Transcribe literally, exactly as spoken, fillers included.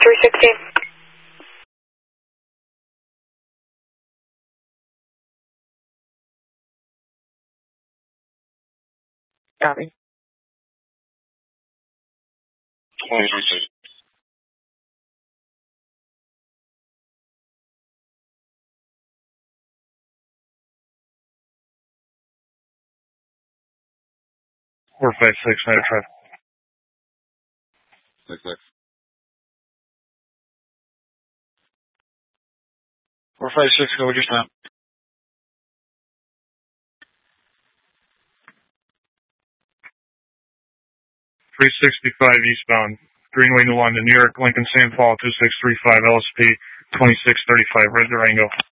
three sixteen. Copy. twenty-three sixteen. four five six, night of traffic. six six. four five six, go with your stop. three sixty-five eastbound, Greenway, New London, New York, Lincoln, Saint Paul, two six three five, L S P, twenty-six thirty-five, Red Durango.